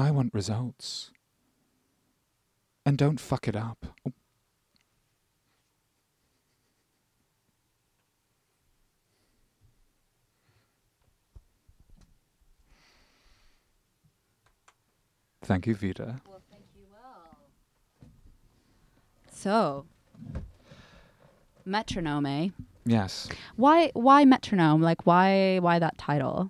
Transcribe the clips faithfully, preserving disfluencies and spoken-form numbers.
I want results. And don't fuck it up. Oh. Thank you, Vida. Well, thank you, well. So, metronome, eh? Yes. Why, why metronome? Like, why, why that title?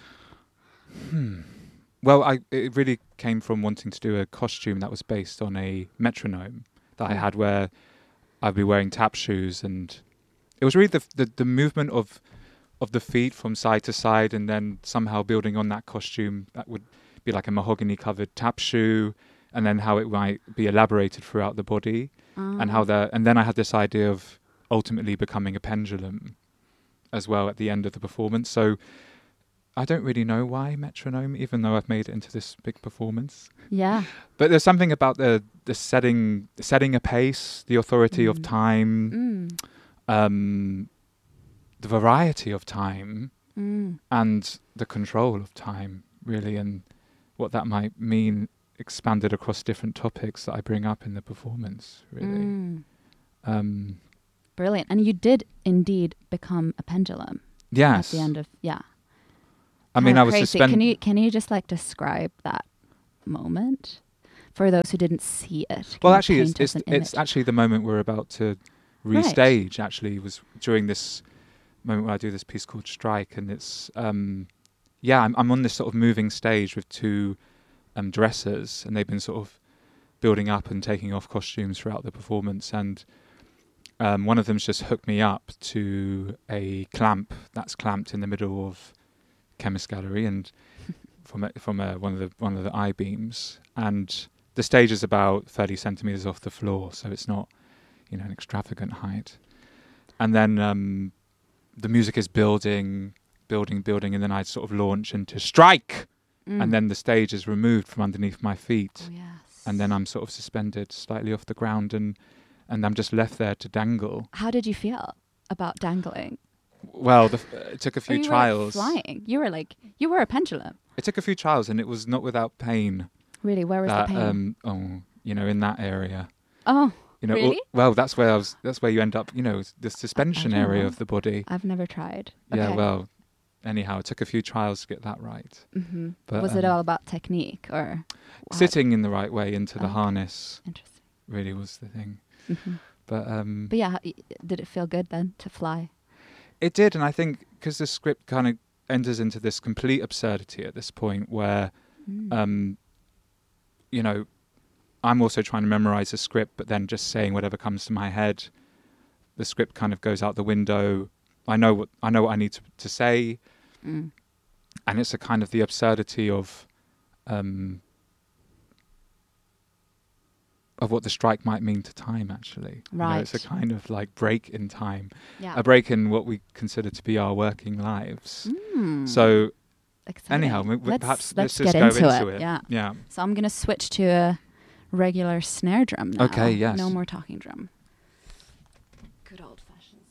Hmm. Well, I it really came from wanting to do a costume that was based on a metronome that I had, where I'd be wearing tap shoes, and it was really the the, the movement of of the feet from side to side, and then somehow building on that costume that would be like a mahogany covered tap shoe, and then how it might be elaborated throughout the body, Um, and how the and then I had this idea of ultimately becoming a pendulum as well at the end of the performance. So I don't really know why metronome, even though I've made it into this big performance. Yeah. But there's something about the the setting setting a pace, the authority Mm. of time, Mm. um, the variety of time, Mm. and the control of time, really, and what that might mean expanded across different topics that I bring up in the performance, really. Mm. Um, Brilliant. And you did indeed become a pendulum yes. at the end of, yeah. I mean, How I was crazy. suspended. Can you can you just like describe that moment for those who didn't see it? Can Well, you actually, it's paint us it's, an it's image? actually the moment we're about to Right. restage. Actually, was during this moment where I do this piece called Strike, and it's um, yeah, I'm I'm on this sort of moving stage with two um dressers, and they've been sort of building up and taking off costumes throughout the performance, and um, one of them's just hooked me up to a clamp that's clamped in the middle of Chemist Gallery, and from a, from a, one of the one of the I beams, and the stage is about thirty centimeters off the floor, so it's not, you know, an extravagant height. And then um, the music is building, building, building, and then I sort of launch into Strike, Mm. and then the stage is removed from underneath my feet, Oh, yes. and then I'm sort of suspended slightly off the ground, and and I'm just left there to dangle. How did you feel about dangling? Well, the, f- uh, it took a Or few you trials. were flying. You were like, you were a pendulum. It took a few trials, and it was not without pain. Really? Where was that, the pain? Um, oh, you know, in that area. oh, You know, Really? well, that's where I was. That's where you end up. You know, the suspension don't area know. of the body. I've never tried. Yeah. Okay. Well, anyhow, it took a few trials to get that right. hmm But, was it um, all about technique or how- Sitting in the right way into the Okay. harness Interesting. really was the thing. hmm But um, But yeah, h- did it feel good then to fly? it did, and I think because the script kind of enters into this complete absurdity at this point, where Mm. um, you know, I'm also trying to memorize the script, but then just saying whatever comes to my head. The script kind of goes out the window. I know what I know what I need to, to say, Mm. and it's a kind of the absurdity of um, of what the strike might mean to time. Actually, You know, it's a Right. kind of like break in time, Yeah. a break in what we consider to be our working lives. Mm. So Exciting. anyhow, we, we- let's, perhaps let's let's just get go into, into it. it. Yeah. Yeah. So I'm gonna switch to a regular snare drum now. Okay, yes. No more talking drum. Good old fashioned